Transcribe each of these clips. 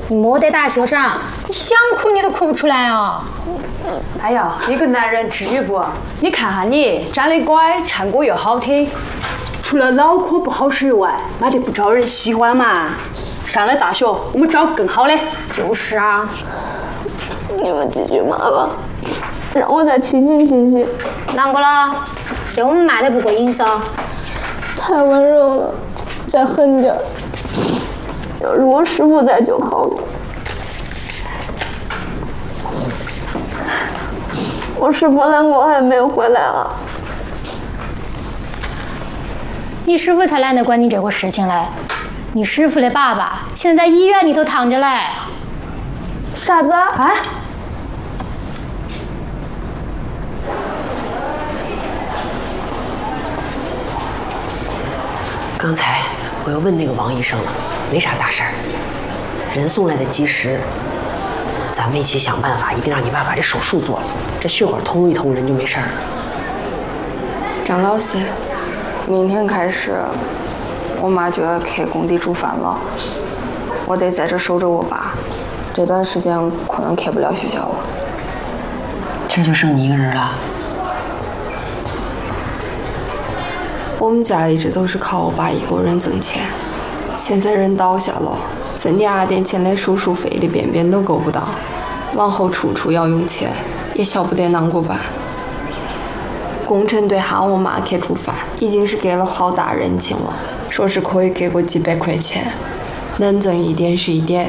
你没得大学上，你想哭你都哭不出来啊！ 哎呀，一个男人至于不？你看哈你，长得乖，唱歌又好听，除了脑壳不好使以外，妈的不招人喜欢嘛。上了大学，我们找更好的。 就是啊。 你们几句骂吧，让我再清醒清醒。 啷个了？是我们骂得不过瘾噻？ 太温柔了，再狠点儿。要是我师傅在就好了。我师傅啷个还没有回来啊？ 你师傅才懒得管你这个事情嘞。你师傅的爸爸现在在医院里头躺着嘞。 啥子？ 啊？ 刚才我又问那个王医生了，没啥大事儿，人送来的及时。咱们一起想办法，一定让你爸把这手术做了，这血管通一通，人就没事儿了。 张老师，明天开始，我妈就要去工地煮饭了，我得在这守着我爸。这段时间可能去不了学校了。 这就剩你一个人了。 我们家一直都是靠我爸一个人挣钱，现在人倒下了，挣2点钱的手术费的便便都够不到，往后处处要用钱，也晓不得啷个办。工程队喊我妈去煮饭，已经是给了好大人情了，说是可以给个几百块钱，能挣一点是一点。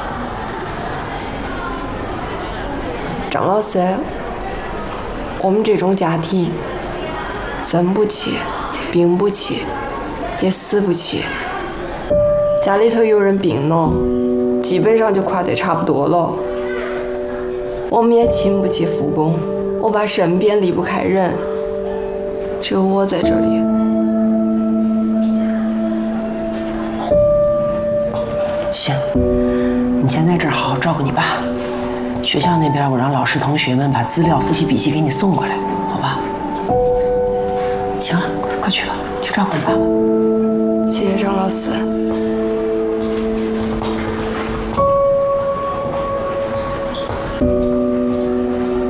张老师，我们这种家庭，生不起，病不起，也死不起。家里头有人病了，基本上就快得差不多了。我们也请不起复工，我爸身边离不开人，只有我在这里。 行，你先在这儿好好照顾你爸。学校那边我让老师同学们把资料、复习笔记给你送过来，好吧？行了，快去吧，去照顾你爸。 谢谢张老师。